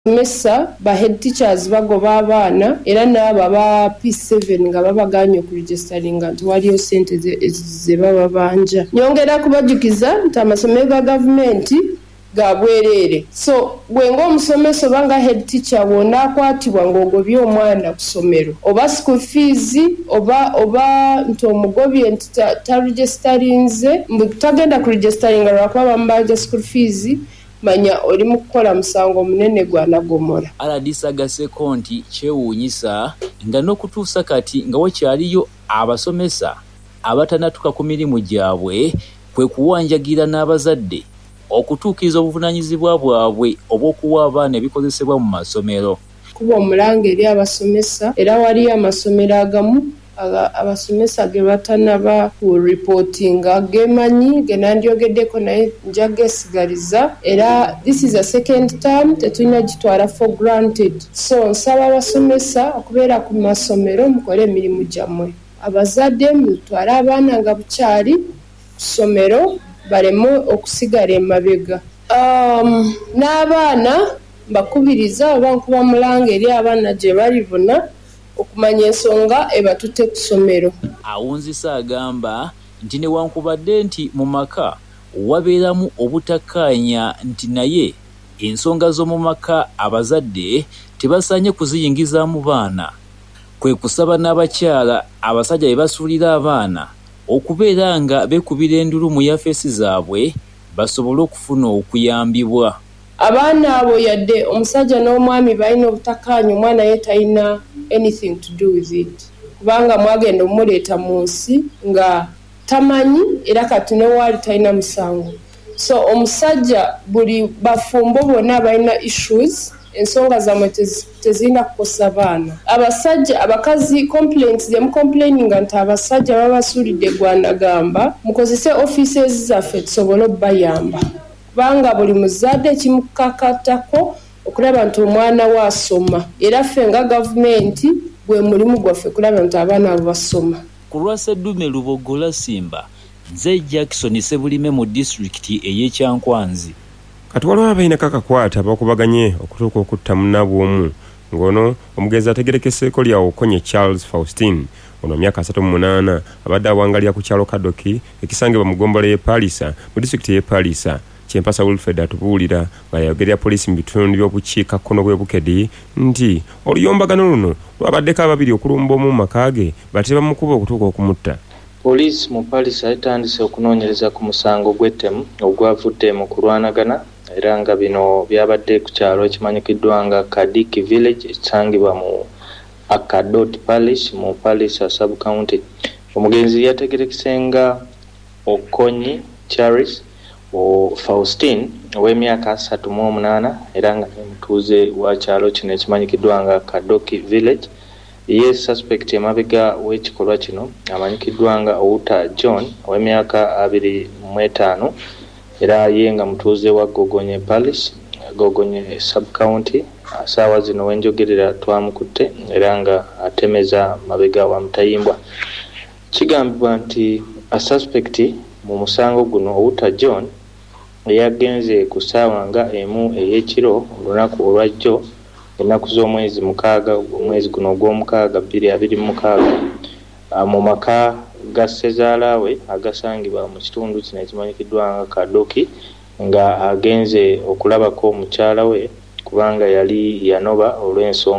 Mesa ba head teachers bagoba abaana era n'aba ba P7 nga babaganye okuregisteringa nti waliyo sente ze baba banja. Nyongera kubajukiza nti amasomero ga gavumenti ga bwerere. So bwenga omusomesa banga head teacher wona akwatibwa ng'ogobye omwana ku ssomero oba school fees oba nti omugobye nti taregisterinze tagenda kuregisteringa lwakuba bamubanja school fees manya oli mukola musango munene gwanagomora. Aladisa agaseko nti kyewuunyisa nga n'okutuusa kati nga wakyaliyo abasomesa abatanatuka ku mirimu gyabwe kwe kuwanjagira n'abazadde okutuukiriza obuvunaanyizibwa bwabwe obw'okuwa abaana ebikozesebwa mu masomero. Kuba omulanga eri abasomesa era waliyo amasomero agamu abasomesa ge batanaba ku reporting gemanyi genandyogeddeko naye njagesigaliza era this is a second term tetulina gitwala for granted. So nsaba abasomesa okubeera ku masomero mukole emirimu gyammwe. Abazadde mutwale abaana nga bukyali ku ssomero baleme okusigala emabega. N'abaana mbakubiriza oba nkuba mulanga eri abaana gye balibuna okumanya ensonga ebatutte ku ssomero. Awunzisa agamba nti newankubadde nti mu maka wabeeramu obutakkaanya nti naye ensonga z'omu maka abazadde tebasaanye kuziyingizaamu baana. Kwe kusaba n'abakyala abasajja be basuulira abaana okubeera nga beekubira endulu mu yafeesi zaabwe basobole okufuna okuyambibwa. Abaana abo yadde omusajja n'omwami balina obutakkaanya omwana ye talina anything to do with it. Kubanga mwagenda omuleeta mu nsi nga tamanyi era kati newaali talina musango. So omusajja buli bafumbo bonna balina issues ensonga zammwe tezirina kukosa baana. Abasajja abakazi complaints ze mucomplaininga nti abasajja babasuulidde gwanagamba mukozese offices zaffe tusobole okubayamba. Kubanga buli muzadde kimukakatako okulaba nti omwana we asoma era ffe nga gavumenti gwe mulimu gwaffe kulaba nti abaana abo basoma. Ku lwa Sseddume Lubogola Simba, nze Jackson Sebulime mu disitulikiti ey'Ekyankwanzi. Kati waliwo abalina kakakwata bakubaganye okutuuka okutta munnabwomu ng'ono omugenzi ategerekeseeko lya Okonye Charles Faustin ono myaka 38 abadde awangalira ku kyalo Kadoki ekisangibwa mu ggombolola y'e Palisa mu disitulikiti y'e Palisa. Kyempasa Wilfred atubuulira ng'ayogerera poliisi mu bitundu by'obukiikakkono bw'Ebukedi nti oluyombagano luno lwabaddeko ababiri okulumba omu mu maka ge bate bamukuba okutuuka okumutta. Poliisi mu Palisa etandise okunoonyereza ku musango gw'ettemu ogwavudde mu kulwanagana era nga bino byabadde ku kyalo ekimanyikiddwa nga Kadiki Village ekisangibwa mu Akadot Parish mu Palisa sub-county. Omugenzi yategerekese nga Okonye Charles Faustin ow'emyaka 38 era nga mutuuze wa kyalo kino ekimanyikiddwa nga Kadoki Village. Ye suspect emabega w'ekikolwa kino amanyikiddwa nga Outa John ow'emyaka 25 era ye nga mutuuze wa Gogonye Parish Gogonye sub-county. Saawa zino wenjogerera twamukutte era nga atemeza mabega wa Mutayimbwa. Kigambibwa nti a suspect mu musango guno Outa John yagenze ku ssaawa nga emu ey'ekiro olunaku olwajjo ennaku z'omwezi 6 omwezi guno ogw'omukaaga 2026 mu maka ga ssezaala we agasangibwa mu kitundu kino ekimanyikiddwa nga Kadoki nga agenze okulabako mukyala we kubanga yali yanoba olw'ensonga